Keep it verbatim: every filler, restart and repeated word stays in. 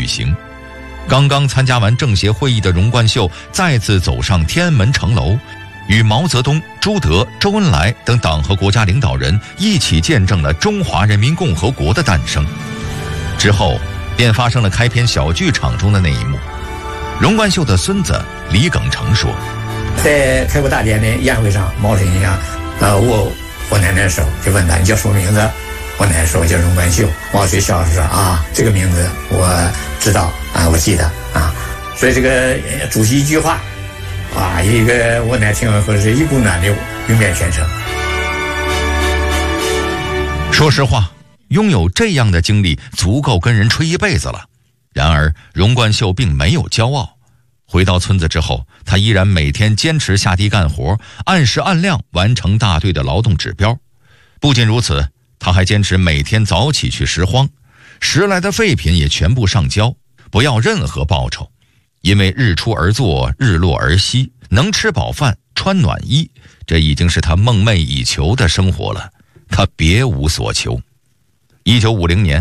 举行。刚刚参加完政协会议的荣冠秀再次走上天安门城楼，与毛泽东、朱德、周恩来等党和国家领导人一起见证了中华人民共和国的诞生。之后便发生了开篇小剧场中的那一幕。荣冠秀的孙子李耿成说， 在开国大典的宴会上，毛主席讲呃，我我奶奶的时候就问他，你叫什么名字？我奶奶说我叫荣冠秀。毛主席笑着说，啊，这个名字我知道啊，我记得啊。所以这个主席一句话，哇，一个我奶听完后是一股暖流涌遍全城。 说实话，拥有这样的经历足够跟人吹一辈子了。然而荣冠秀并没有骄傲，回到村子之后，他依然每天坚持下地干活，按时按量完成大队的劳动指标。不仅如此，他还坚持每天早起去拾荒，拾来的废品也全部上交，不要任何报酬。因为日出而作，日落而息，能吃饱饭，穿暖衣，这已经是他梦寐以求的生活了，他别无所求。一九五零年，